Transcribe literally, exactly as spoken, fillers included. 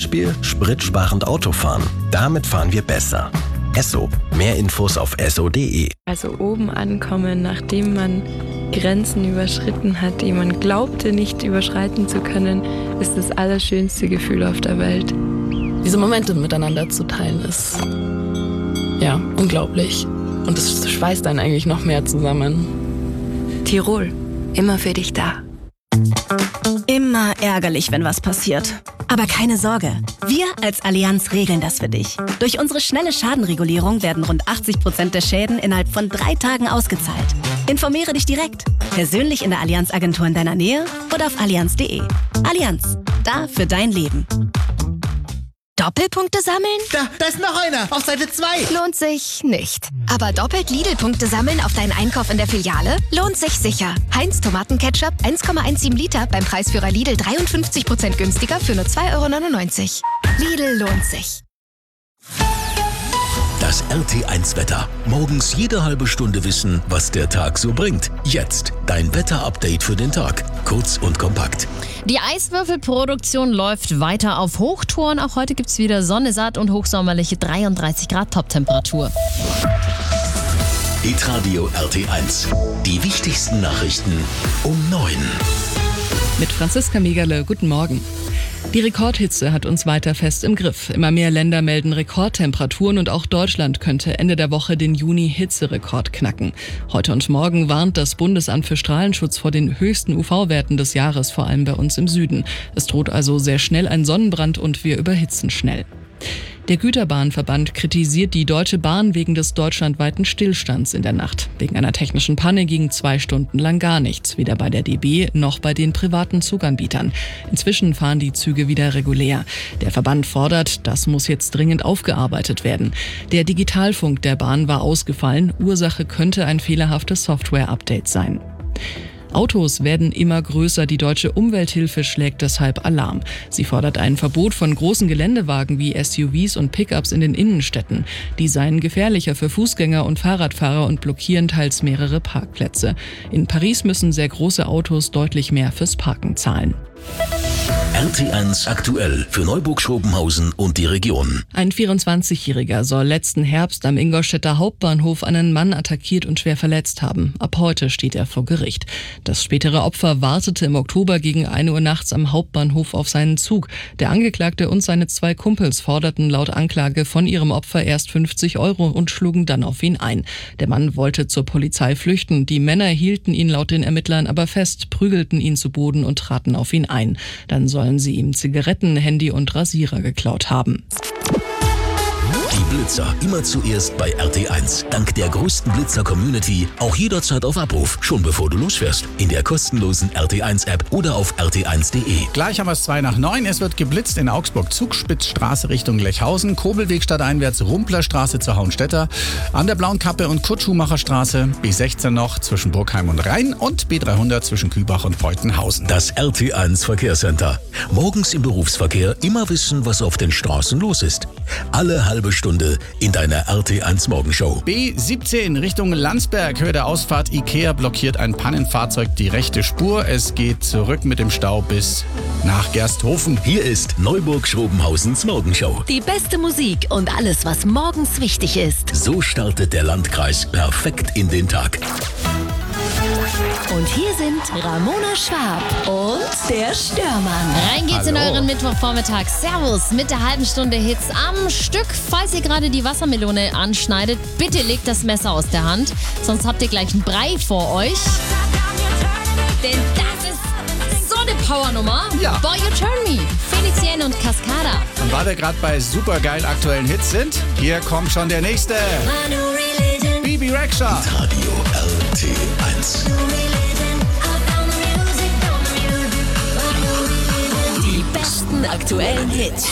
Beispiel spritsparend Autofahren. Damit fahren wir besser. Esso. Mehr Infos auf esso punkt de. Also oben ankommen, nachdem man Grenzen überschritten hat, die man glaubte nicht überschreiten zu können, ist das allerschönste Gefühl auf der Welt. Diese Momente miteinander zu teilen ist, ja, unglaublich. Und es schweißt einen eigentlich noch mehr zusammen. Tirol. Immer für dich da. Immer ärgerlich, wenn was passiert. Aber keine Sorge, wir als Allianz regeln das für dich. Durch unsere schnelle Schadenregulierung werden rund achtzig Prozent der Schäden innerhalb von drei Tagen ausgezahlt. Informiere dich direkt, persönlich in der Allianz-Agentur in deiner Nähe oder auf allianz punkt de. Allianz, da für dein Leben. Doppelpunkte sammeln? Da, da ist noch einer, auf Seite zwei. Lohnt sich nicht. Aber doppelt Lidl-Punkte sammeln auf deinen Einkauf in der Filiale? Lohnt sich sicher. Heinz Tomatenketchup eins Komma siebzehn Liter beim Preisführer Lidl dreiundfünfzig Prozent günstiger für nur zwei Euro neunundneunzig. Lidl lohnt sich. Das R T eins Wetter. Morgens jede halbe Stunde wissen, was der Tag so bringt. Jetzt dein Wetter-Update für den Tag. Kurz und kompakt. Die Eiswürfelproduktion läuft weiter auf Hochtouren. Auch heute gibt es wieder Sonne, satt und hochsommerliche dreiunddreißig Grad Toptemperatur. Hitradio R T eins. Die wichtigsten Nachrichten um neun. Mit Franziska Megerle, guten Morgen. Die Rekordhitze hat uns weiter fest im Griff. Immer mehr Länder melden Rekordtemperaturen und auch Deutschland könnte Ende der Woche den Juni-Hitzerekord knacken. Heute und morgen warnt das Bundesamt für Strahlenschutz vor den höchsten U V-Werten des Jahres, vor allem bei uns im Süden. Es droht also sehr schnell ein Sonnenbrand und wir überhitzen schnell. Der Güterbahnverband kritisiert die Deutsche Bahn wegen des deutschlandweiten Stillstands in der Nacht. Wegen einer technischen Panne ging zwei Stunden lang gar nichts, weder bei der D B noch bei den privaten Zuganbietern. Inzwischen fahren die Züge wieder regulär. Der Verband fordert, das muss jetzt dringend aufgearbeitet werden. Der Digitalfunk der Bahn war ausgefallen. Ursache könnte ein fehlerhaftes Software-Update sein. Autos werden immer größer, die Deutsche Umwelthilfe schlägt deshalb Alarm. Sie fordert ein Verbot von großen Geländewagen wie S U Vs und Pickups in den Innenstädten. Die seien gefährlicher für Fußgänger und Fahrradfahrer und blockieren teils mehrere Parkplätze. In Paris müssen sehr große Autos deutlich mehr fürs Parken zahlen. R T eins aktuell für Neuburg-Schrobenhausen und die Region. Ein vierundzwanzigjähriger soll letzten Herbst am Ingolstädter Hauptbahnhof einen Mann attackiert und schwer verletzt haben. Ab heute steht er vor Gericht. Das spätere Opfer wartete im Oktober gegen ein Uhr nachts am Hauptbahnhof auf seinen Zug. Der Angeklagte und seine zwei Kumpels forderten laut Anklage von ihrem Opfer erst fünfzig Euro und schlugen dann auf ihn ein. Der Mann wollte zur Polizei flüchten. Die Männer hielten ihn laut den Ermittlern aber fest, prügelten ihn zu Boden und traten auf ihn ein. Dann sollen sie ihm Zigaretten, Handy und Rasierer geklaut haben. Die Blitzer immer zuerst bei R T eins. Dank der größten Blitzer-Community auch jederzeit auf Abruf, schon bevor du losfährst. In der kostenlosen R T eins App oder auf r t eins punkt de. Gleich haben wir es zwei nach neun. Es wird geblitzt in Augsburg, Zugspitzstraße Richtung Lechhausen, Kobelweg stadteinwärts, Rumplerstraße zur Hauenstetter, an der Blauen Kappe und Kurt-Schumacher-Straße, B sechzehn noch zwischen Burgheim und Rhein und B dreihundert zwischen Kübach und Beutenhausen. Das R T eins Verkehrscenter. Morgens im Berufsverkehr immer wissen, was auf den Straßen los ist. Alle halbe Stunde in deiner R T eins Morgenshow. B siebzehn Richtung Landsberg, Höhe der Ausfahrt Ikea blockiert ein Pannenfahrzeug die rechte Spur. Es geht zurück mit dem Stau bis nach Gersthofen. Hier ist Neuburg-Schrobenhausens Morgenshow. Die beste Musik und alles, was morgens wichtig ist. So startet der Landkreis perfekt in den Tag. Und hier sind Ramona Schwab und der Störmann. Rein geht's Hallo. in euren Mittwochvormittag. Servus mit der halben Stunde Hits am Stück. Falls ihr gerade die Wassermelone anschneidet, bitte legt das Messer aus der Hand, sonst habt ihr gleich einen Brei vor euch. Denn das ist so eine Powernummer. Ja. Boy, You Turn Me, Felicienne und Cascada. Und weil wir gerade bei supergeil aktuellen Hits sind, hier kommt schon der nächste. Bibi Rexha. Radio R T eins. Die besten aktuellen Hits.